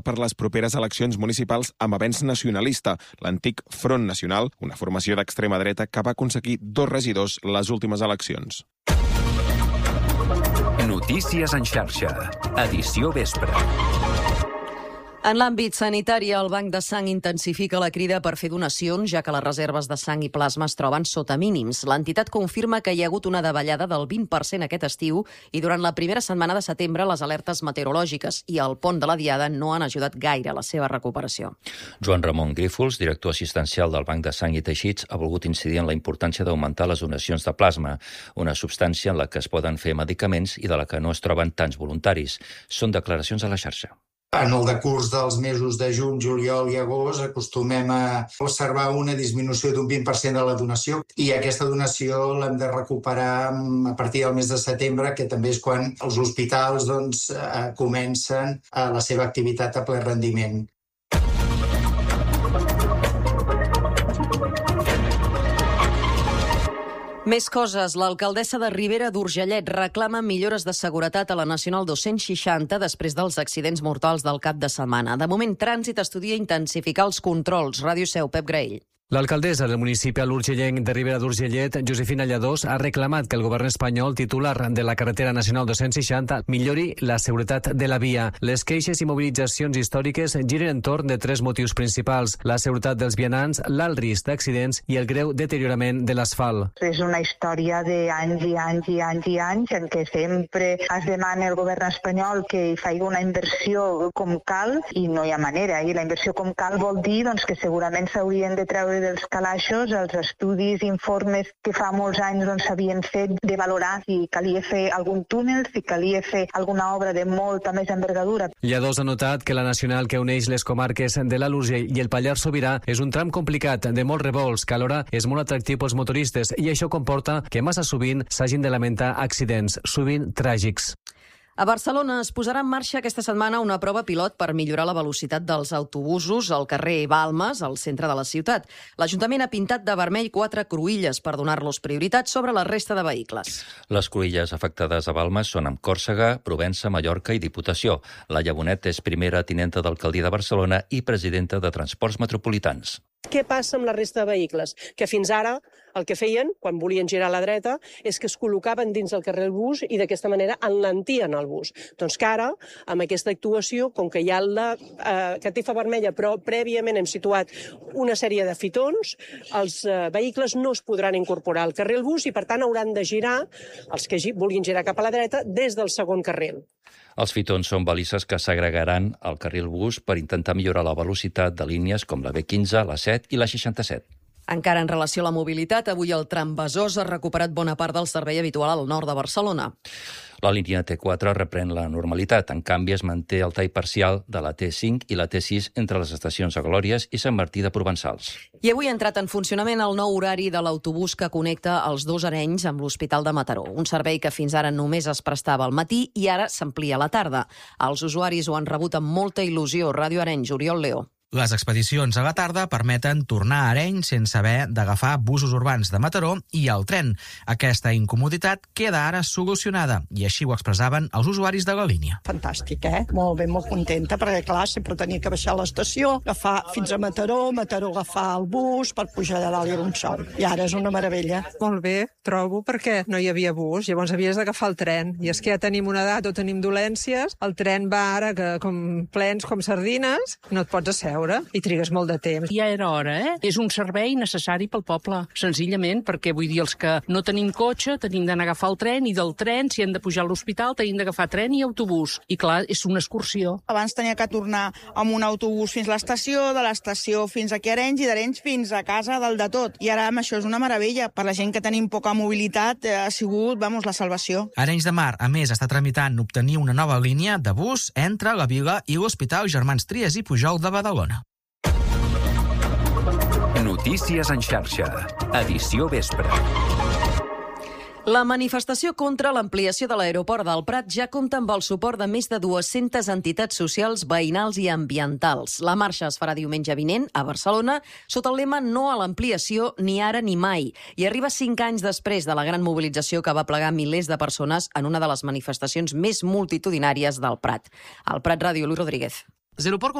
per les properes eleccions municipals amb Avenç Nacionalista, l'antic Front Nacional, una formació d'extrema dreta que va aconseguir 2 regidors les últimes eleccions. Notícies en xarxa. Edició vespre. En l'àmbit sanitari, el Banc de Sang intensifica la crida per fer donacions, ja que les reserves de sang i plasma es troben sota mínims. L'entitat confirma que hi ha hagut una davallada del 20% aquest estiu i durant la primera setmana de setembre les alertes meteorològiques i el pont de la Diada no han ajudat gaire a la seva recuperació. Joan Ramon Grífols, director assistencial del Banc de Sang i Teixits, ha volgut incidir en la importància d'augmentar les donacions de plasma, una substància en la que es poden fer medicaments i de la que no es troben tants voluntaris. Són declaracions a la xarxa. En el decurs dels mesos de juny, juliol i agost acostumem a observar una disminució d'un 20% de la donació i aquesta donació l'hem de recuperar a partir del mes de setembre, que també és quan els hospitals comencen la seva activitat a ple rendiment. Més coses. L'alcaldessa de Ribera d'Urgellet reclama millores de seguretat a la Nacional 260 després dels accidents mortals del cap de setmana. De moment, Trànsit estudia intensificar els controls. Ràdio Seu, Pep Graell. L'alcaldessa del municipi l'urgellenc de Ribera d'Urgellet, Josefina Lladós, ha reclamat que el govern espanyol, titular de la carretera nacional 260, millori la seguretat de la via. Les queixes i mobilitzacions històriques giren entorn de 3 motius principals: la seguretat dels vianants, l'alt risc d'accidents i el greu deteriorament de l'asfalt. És una història d'anys i anys i anys i anys en què sempre es demana al govern espanyol que hi faci una inversió com cal i no hi ha manera. I la inversió com cal vol dir que segurament s'haurien de treure dels calaixos els estudis, informes que fa molts anys s'havien fet de valorar si calia fer algun túnel, si calia fer alguna obra de molta més envergadura. Lladós ha notat que la nacional que uneix les comarques de l'Alt Urgell i el Pallars Sobirà és un tram complicat, de molts revolts, que alhora és molt atractiu pels motoristes i això comporta que massa sovint s'hagin de lamentar accidents, sovint tràgics. A Barcelona es posarà en marxa aquesta setmana una prova pilot per millorar la velocitat dels autobusos al carrer Balmes, al centre de la ciutat. L'Ajuntament ha pintat de vermell 4 cruïlles per donar-los prioritat sobre la resta de vehicles. Les cruïlles afectades a Balmes són amb Còrsega, Provença, Mallorca i Diputació. Laia Bonet és primera tinenta d'alcaldia de Barcelona i presidenta de Transports Metropolitans. Què passa amb la resta de vehicles? Que fins ara el que feien, quan volien girar a la dreta, és que es col·locaven dins del carrer el bus i d'aquesta manera enlentien el bus. Doncs que ara, amb aquesta actuació, com que hi ha la catifa vermella, però prèviament hem situat una sèrie de fitons, els vehicles no es podran incorporar al carrer el bus i, per tant, hauran de girar, els que vulguin girar cap a la dreta, des del segon carril. Els fitons són balises que s'agregaran al carril bus per intentar millorar la velocitat de línies com la B15, la 7 i la 67. Encara en relació a la mobilitat, avui el tram Besòs ha recuperat bona part del servei habitual al nord de Barcelona. La línia T4 reprèn la normalitat. En canvi, es manté el tall parcial de la T5 i la T6 entre les estacions de Glòries i Sant Martí de Provençals. I avui ha entrat en funcionament el nou horari de l'autobús que connecta els 2 Arenys amb l'Hospital de Mataró. Un servei que fins ara només es prestava al matí i ara s'amplia a la tarda. Els usuaris ho han rebut amb molta il·lusió. Ràdio Arenys, Oriol Leo. Les expedicions a la tarda permeten tornar a Arenys sense haver d'agafar busos urbans de Mataró i el tren. Aquesta incomoditat queda ara solucionada i així ho expressaven els usuaris de la línia. Fantàstic, Molt bé, molt contenta, perquè clar, sempre tenia que baixar a l'estació, agafar fins a Mataró, agafar el bus per pujar de dalt i era un sol. I ara és una meravella. Molt bé, trobo, perquè no hi havia bus, llavors havies d'agafar el tren. I és que ja tenim una edat o tenim dolències, el tren va ara com plens com sardines, no et pots asseure i trigues molt de temps. Ja era hora, És un servei necessari pel poble, senzillament, perquè vull dir, els que no tenim cotxe tenim d'anar a agafar el tren i del tren, si hem de pujar a l'hospital, tenim d'agafar tren i autobús. I clar, és una excursió. Abans tenia que tornar amb un autobús fins a l'estació, de l'estació fins aquí a Arenys i d'Arenys fins a casa, dalt de tot. I ara amb això és una meravella. Per la gent que tenim poca mobilitat ha sigut, la salvació. Arenys de Mar, a més, està tramitant obtenir una nova línia de bus entre la Vila i l'Hospital Germans Trias i Pujol de Badalona. Notícies en xarxa. Edició vespre. La manifestació contra l'ampliació de l'aeroport del Prat ja compta amb el suport de més de 200 entitats socials, veïnals i ambientals. La marxa es farà diumenge vinent a Barcelona sota el lema "No a l'ampliació, ni ara ni mai", i arriba 5 anys després de la gran mobilització que va plegar milers de persones en una de les manifestacions més multitudinàries del Prat. Al Prat Ràdio, Luis Rodríguez. L'aeroport